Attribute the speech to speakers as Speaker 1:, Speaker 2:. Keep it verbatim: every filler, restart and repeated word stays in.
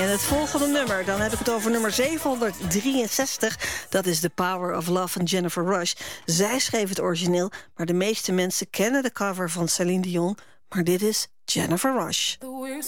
Speaker 1: het volgende nummer, dan heb ik het over nummer zevenhonderddrieënzestig. Dat is The Power of Love van Jennifer Rush. Zij schreef het origineel, maar de meeste mensen kennen de cover van Celine Dion. Maar dit is Jennifer Rush.